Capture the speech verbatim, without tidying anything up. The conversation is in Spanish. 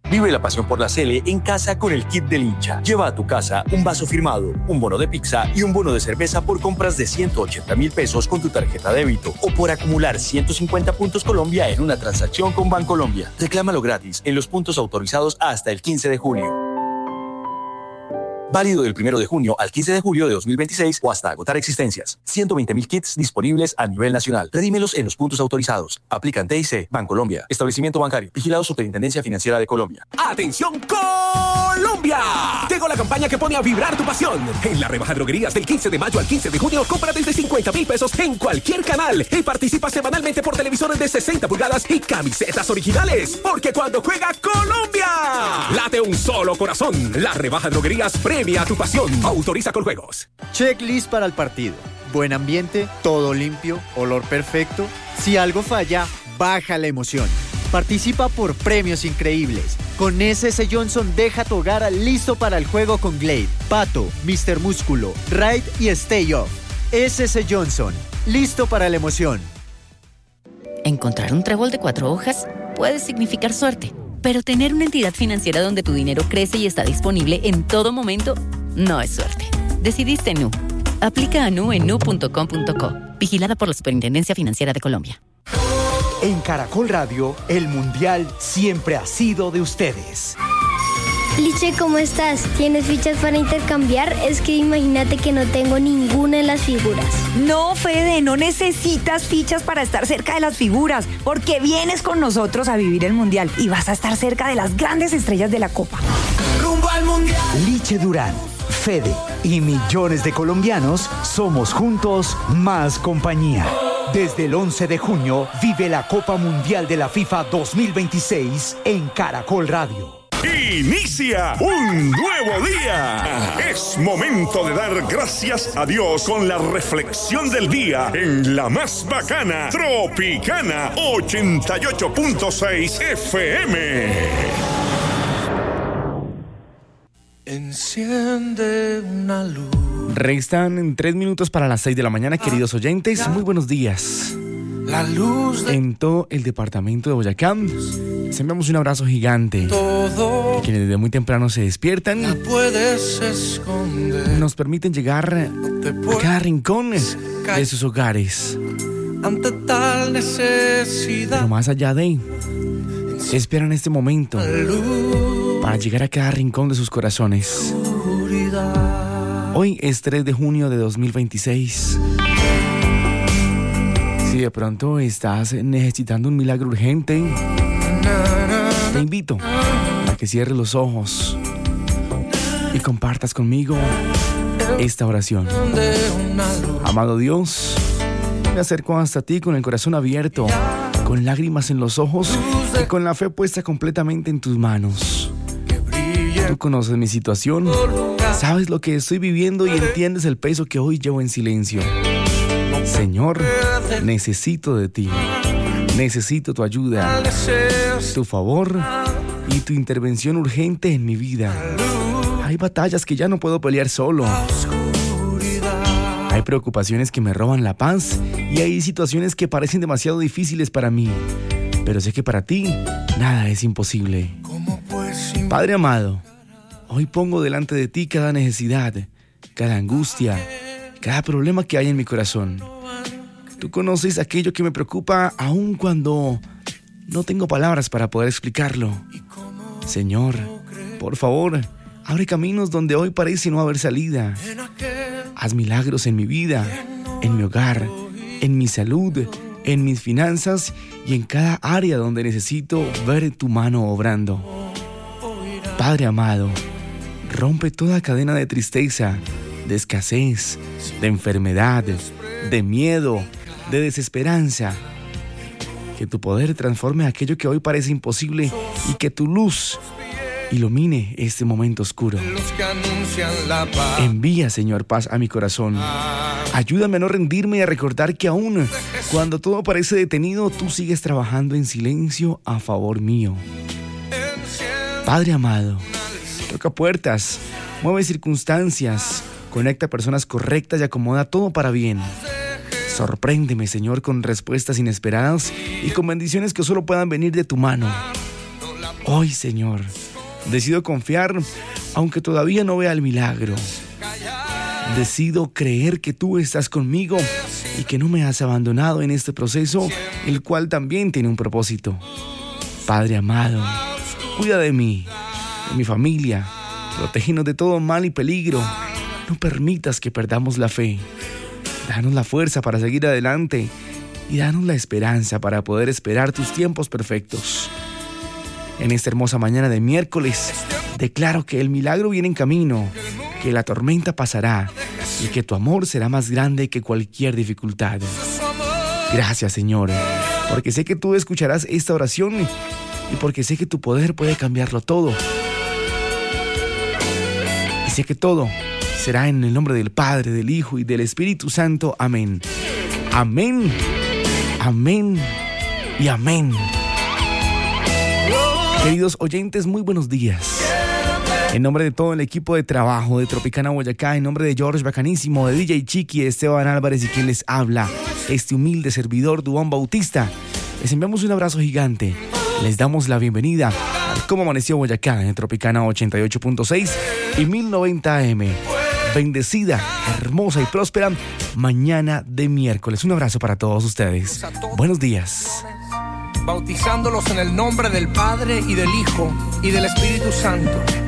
Vive la pasión por la Sele en casa con el kit del hincha. Lleva a tu casa un vaso firmado, un bono de pizza y un bono de cerveza por compras de ciento ochenta mil pesos con tu tarjeta débito o por acumular ciento cincuenta puntos Colombia en una transacción con Bancolombia. Reclámalo gratis en los puntos autorizados hasta el quince de julio. Válido del primero de junio al quince de julio de dos mil veintiséis o hasta agotar existencias. ciento veinte mil kits disponibles a nivel nacional. Redímelos en los puntos autorizados. Aplican T I C, Bancolombia. Establecimiento bancario. Vigilado Superintendencia Financiera de Colombia. ¡Atención Colombia! Llegó la campaña que pone a vibrar tu pasión. En la rebaja droguerías del quince de mayo al quince de junio, compra desde cincuenta mil pesos en cualquier canal y participa semanalmente por televisores de sesenta pulgadas y camisetas originales. Porque cuando juega Colombia, late un solo corazón. La rebaja droguerías premia tu pasión. Autoriza con juegos. Checklist para el partido. Buen ambiente, todo limpio, olor perfecto. Si algo falla, baja la emoción. Participa por premios increíbles. Con S S Johnson deja tu hogar listo para el juego con Glade, Pato, míster Músculo, Raid y Stay Off. S S Johnson, listo para la emoción. Encontrar un trébol de cuatro hojas puede significar suerte, pero tener una entidad financiera donde tu dinero crece y está disponible en todo momento no es suerte. Decidiste Nu. Aplica a Nu en nu punto com punto co. Vigilada por la Superintendencia Financiera de Colombia. En Caracol Radio, el Mundial siempre ha sido de ustedes. Liche, ¿cómo estás? ¿Tienes fichas para intercambiar? Es que imagínate que no tengo ninguna en las figuras. No, Fede, no necesitas fichas para estar cerca de las figuras, porque vienes con nosotros a vivir el Mundial y vas a estar cerca de las grandes estrellas de la Copa. ¡Rumbo al Mundial! Liche Durán, Fede y millones de colombianos somos juntos más compañía. Desde el once de junio, vive la Copa Mundial de la FIFA dos mil veintiséis en Caracol Radio. Inicia un nuevo día. Es momento de dar gracias a Dios con la reflexión del día en la más bacana Tropicana ochenta y ocho punto seis F M. Enciende una luz. Restan tres minutos para las seis de la mañana, queridos oyentes. Muy buenos días. La luz de... En todo el departamento de Boyacá, les enviamos un abrazo gigante. Todo quienes desde muy temprano se despiertan, la puedes esconder. Nos permiten llegar a cada rincón de sus hogares. Ante tal necesidad. Pero más allá de, esperan este momento para llegar a cada rincón de sus corazones. Hoy es tres de junio de dos mil veintiséis. Si de pronto estás necesitando un milagro urgente, te invito a que cierres los ojos y compartas conmigo esta oración. Amado Dios, me acerco hasta ti con el corazón abierto, con lágrimas en los ojos y con la fe puesta completamente en tus manos. Tú conoces mi situación, sabes lo que estoy viviendo y entiendes el peso que hoy llevo en silencio. Señor, necesito de ti, necesito tu ayuda, tu favor y tu intervención urgente en mi vida. Hay batallas que ya no puedo pelear solo. Hay preocupaciones que me roban la paz y hay situaciones que parecen demasiado difíciles para mí. Pero sé que para ti nada es imposible. Padre amado, hoy pongo delante de ti cada necesidad, cada angustia, cada problema que hay en mi corazón. Tú conoces aquello que me preocupa aun cuando no tengo palabras para poder explicarlo. Señor, por favor, abre caminos donde hoy parece no haber salida. Haz milagros en mi vida, en mi hogar, en mi salud, en mis finanzas y en cada área donde necesito ver tu mano obrando. Padre amado, rompe toda cadena de tristeza, de escasez, de enfermedad, de miedo, de desesperanza. Que tu poder transforme aquello que hoy parece imposible y que tu luz ilumine este momento oscuro. Envía, Señor, paz a mi corazón. Ayúdame a no rendirme y a recordar que aún cuando todo parece detenido, tú sigues trabajando en silencio a favor mío. Padre amado, toca puertas, mueve circunstancias, conecta personas correctas y acomoda todo para bien. Sorpréndeme, Señor, con respuestas inesperadas y con bendiciones que solo puedan venir de tu mano. Hoy, Señor, Decido confiar aunque todavía no vea el milagro. Decido creer que tú estás conmigo y que no me has abandonado en este proceso, el cual también tiene un propósito. Padre amado, cuida de mí, de mi familia, protégenos de todo mal y peligro. No permitas que perdamos la fe. Danos la fuerza para seguir adelante y danos la esperanza para poder esperar tus tiempos perfectos. En esta hermosa mañana de miércoles, declaro que el milagro viene en camino, que la tormenta pasará y que tu amor será más grande que cualquier dificultad. Gracias, Señor, porque sé que tú escucharás esta oración y porque sé que tu poder puede cambiarlo todo. Y sé que todo será en el nombre del Padre, del Hijo y del Espíritu Santo. Amén. Amén. Amén. Y amén. Queridos oyentes, muy buenos días. En nombre de todo el equipo de trabajo de Tropicana Boyacá, en nombre de George Bacanísimo, de D J Chiqui, Esteban Álvarez y quien les habla, este humilde servidor Duan Bautista, les enviamos un abrazo gigante. Les damos la bienvenida a Cómo Amaneció Boyacá en Tropicana ochenta y ocho punto seis y mil noventa A M. Bendecida, hermosa y próspera mañana de miércoles. Un abrazo para todos ustedes. Buenos días. Bautizándolos en el nombre del Padre y del Hijo y del Espíritu Santo.